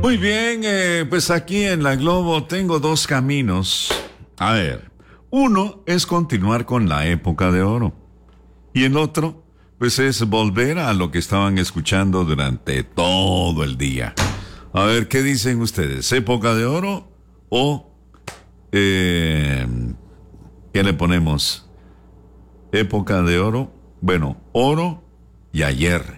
Muy bien, pues aquí en la Globo tengo dos caminos. A ver, uno es continuar con la época de oro. Y el otro, pues es volver a lo que estaban escuchando durante todo el día. A ver, ¿qué dicen ustedes? ¿Época de oro o... ¿qué le ponemos? ¿Época de oro? Bueno, oro y ayer.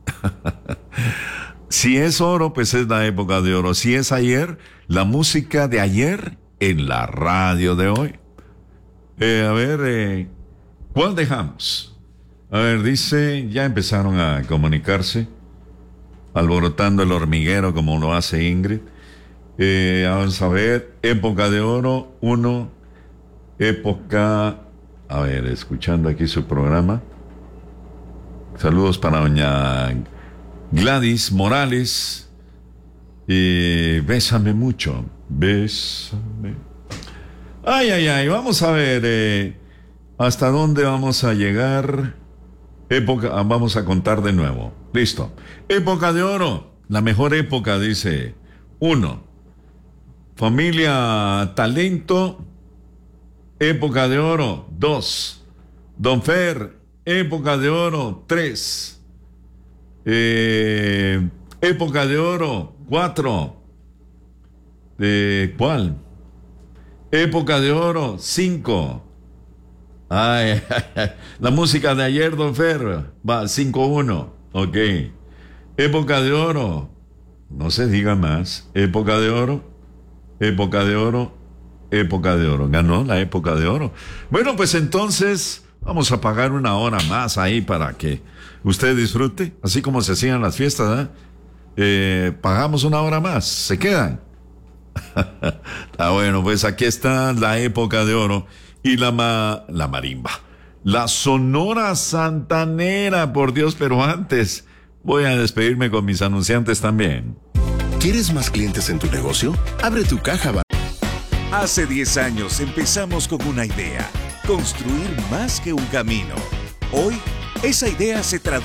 Si es oro, pues es la época de oro. Si es ayer, la música de ayer en la radio de hoy. A ver, ¿cuál dejamos? A ver, dice, ya empezaron a comunicarse, alborotando el hormiguero como lo hace Ingrid. Vamos a ver, época de oro, uno, época... A ver, escuchando aquí su programa. Saludos para doña Gladys Morales. Bésame mucho. Bésame. Ay, vamos a ver hasta dónde vamos a llegar. Vamos a contar de nuevo. Listo. Época de oro. La mejor época, dice. 1. Familia Talento. Época de oro. 2. Don Fer. Época de oro. 3. Época de oro. 4. ¿Cuál? Época de oro. 5. Ay, la música de ayer, Don Fer. Va, 5-1. Ok. Época de oro. No se diga más. Época de oro. Época de oro. Época de oro. Ganó la época de oro. Bueno, pues entonces vamos a pagar una hora más ahí para que usted disfrute, así como se hacían las fiestas, pagamos una hora más. ¿Se quedan? Bueno, pues aquí está la época de oro y la marimba. La Sonora Santanera, por Dios, pero antes voy a despedirme con mis anunciantes también. ¿Quieres más clientes en tu negocio? Abre tu caja. Hace 10 años empezamos con una idea: construir más que un camino. Hoy, esa idea se traduce